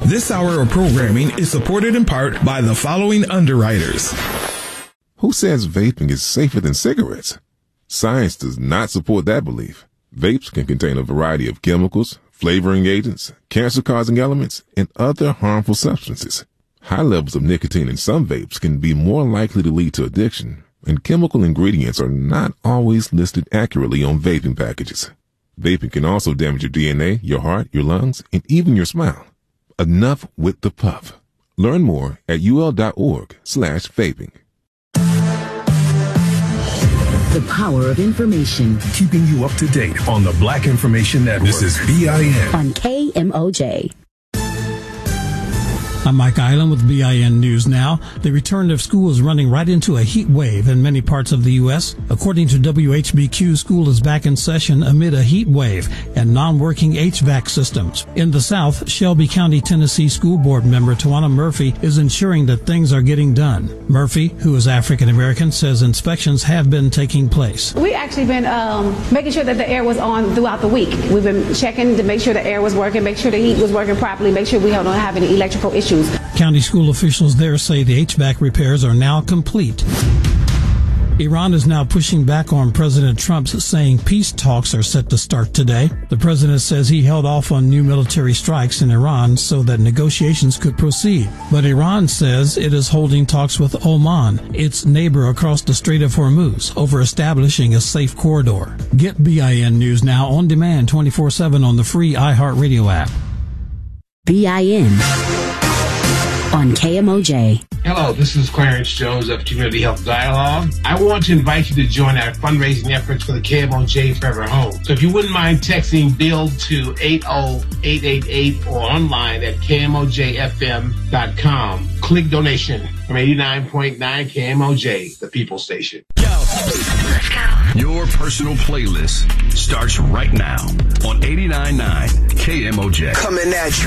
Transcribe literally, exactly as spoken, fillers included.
This hour of programming is supported in part by the following underwriters. Who says vaping is safer than cigarettes? Science does not support that belief. Vapes can contain a variety of chemicals, flavoring agents, cancer-causing elements, and other harmful substances. High levels of nicotine in some vapes can be more likely to lead to addiction, and chemical ingredients are not always listed accurately on vaping packages. Vaping can also damage your D N A, your heart, your lungs, and even your smile. Enough with the puff. Learn more at ul.org slash vaping. The power of information. Keeping you up to date on the Black Information Network. This is B I N. On K M O J. I'm Mike Island with B I N News Now. The return of school is running right into a heat wave in many parts of the U S. According to W H B Q, school is back in session amid a heat wave and non-working H V A C systems. In the South, Shelby County, Tennessee School Board member Tawana Murphy is ensuring that things are getting done. Murphy, who is African American, says inspections have been taking place. We actually been um, making sure that the air was on throughout the week. We've been checking to make sure the air was working, make sure the heat was working properly, make sure we don't have any electrical issues. County school officials there say the H V A C repairs are now complete. Iran is now pushing back on President Trump, saying peace talks are set to start today. The president says he held off on new military strikes in Iran so that negotiations could proceed. But Iran says it is holding talks with Oman, its neighbor across the Strait of Hormuz, over establishing a safe corridor. Get B I N News Now on demand twenty-four seven on the free iHeartRadio app. B I N on K M O J. Hello, this is Clarence Jones of Community Health Dialogue. I want to invite you to join our fundraising efforts for the K M O J Forever Home. So if you wouldn't mind texting BUILD to eight oh eight eight eight or online at K M O J F M dot com. Click donation from eighty-nine point nine K M O J, the People Station. Yo. Let's go. Your personal playlist starts right now on eighty-nine point nine K M O J. Coming at you.